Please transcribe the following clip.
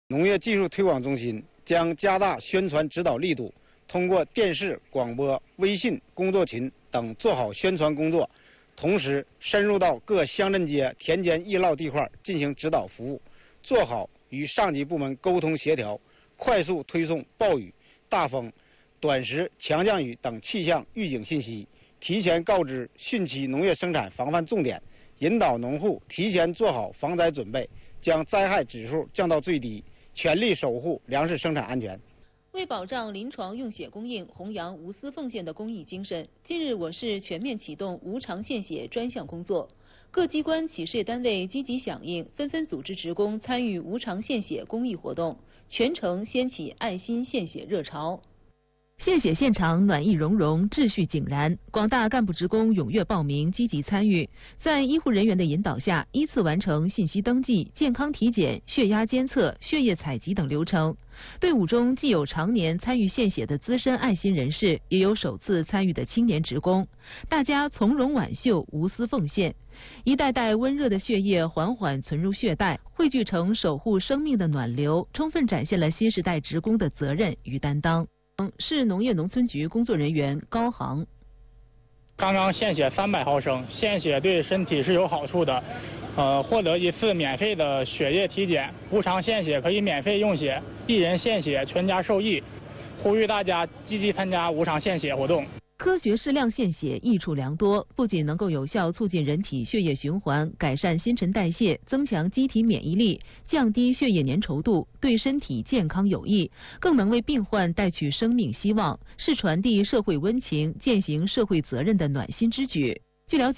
农业技术推广中心将加大宣传指导力度，通过电视、广播、微信工作群等做好宣传工作，同时深入到各乡镇街、田间易涝地块进行指导服务，做好与上级部门沟通协调，快速推送暴雨、大风、短时强降雨等气象预警信息，提前告知汛期农业生产防范重点，引导农户提前做好防灾准备，将灾害指数降到最低，全力守护粮食生产安全。 为保障临床用血供应，弘扬无私奉献的公益精神，近日我市全面启动无偿献血专项工作，各机关企事业单位积极响应，纷纷组织职工参与无偿献血公益活动，全城掀起爱心献血热潮。献血现场暖意融融，秩序井然，广大干部职工踊跃报名，积极参与，在医护人员的引导下，依次完成信息登记、健康体检、血压监测、血液采集等流程。队伍中既有常年参与献血的资深爱心人士，也有首次参与的青年职工，大家从容挽袖，无私奉献。一袋袋温热的血液缓缓存入血袋，汇聚成守护生命的暖流，充分展现了新时代职工的责任与担当。市农业农村局工作人员高航。 刚刚献血300毫升，献血对身体是有好处的。获得一次免费的血液体检，无偿献血可以免费用血，一人献血，全家受益。呼吁大家积极参加无偿献血活动。 科学适量献血益处良多，不仅能够有效促进人体血液循环，改善新陈代谢，增强机体免疫力，降低血液粘稠度，对身体健康有益，更能为病患带去生命希望，是传递社会温情、践行社会责任的暖心之举。据了解。